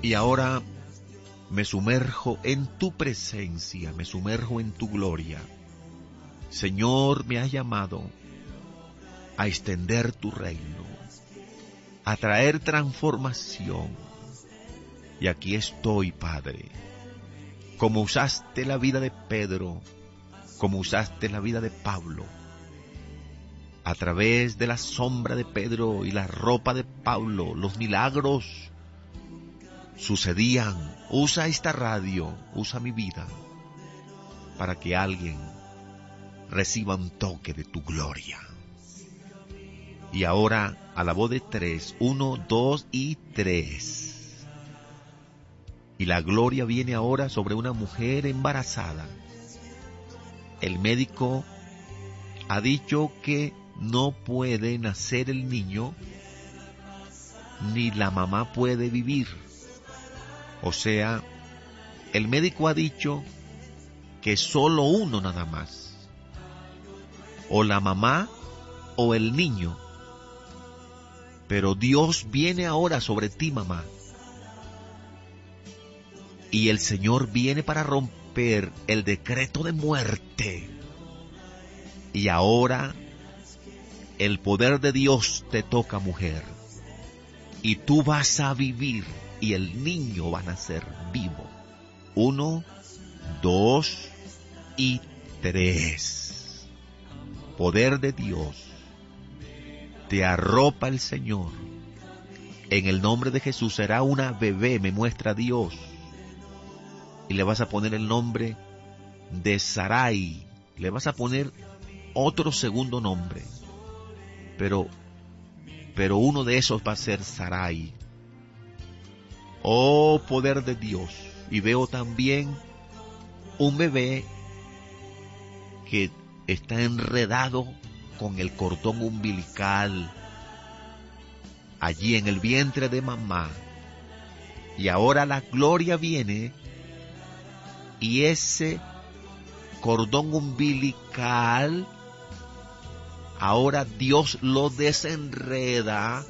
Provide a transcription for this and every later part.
Y ahora me sumerjo en tu presencia, me sumerjo en tu gloria. Señor, me has llamado a extender tu reino, a traer transformación. Y aquí estoy, Padre, como usaste la vida de Pedro, como usaste la vida de Pablo. A través de la sombra de Pedro y la ropa de Pablo, los milagros sucedían. Usa esta radio, usa mi vida, para que alguien reciba un toque de tu gloria. Y ahora, a la voz de 3, 1, 2 y 3. Y la gloria viene ahora sobre una mujer embarazada. El médico ha dicho que no puede nacer el niño, ni la mamá puede vivir. O sea, el médico ha dicho que solo uno nada más, o la mamá o el niño. Pero Dios viene ahora sobre ti, mamá, y el Señor viene para romper el decreto de muerte. Y ahora el poder de Dios te toca, mujer, y tú vas a vivir, y el niño va a nacer vivo. 1, 2 y 3. Poder de Dios. Te arropa el Señor. En el nombre de Jesús será una bebé, me muestra Dios. Y le vas a poner el nombre de Sarai. Le vas a poner otro segundo nombre. Pero uno de esos va a ser Sarai. Oh, poder de Dios. Y veo también un bebé que está enredado con el cordón umbilical allí en el vientre de mamá. Y ahora la gloria viene y ese cordón umbilical, ahora Dios lo desenreda.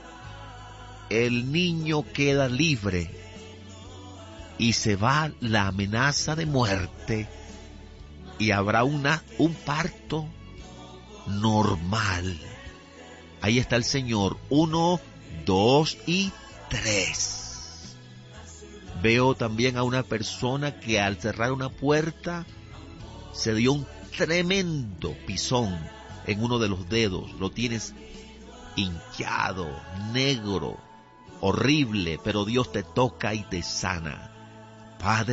El niño queda libre y se va la amenaza de muerte y habrá un parto normal. Ahí está el Señor. 1, 2 y 3. Veo también a una persona que al cerrar una puerta se dio un tremendo pisón en uno de los dedos. Lo tienes hinchado, negro, horrible, pero Dios te toca y te sana. Padre,